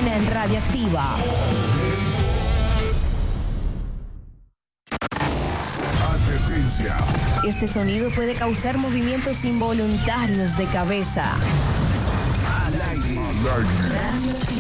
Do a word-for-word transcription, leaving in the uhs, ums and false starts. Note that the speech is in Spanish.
cafeína en Radioactiva. Advertencia. Este sonido puede causar movimientos involuntarios de cabeza. Al aire. Al aire.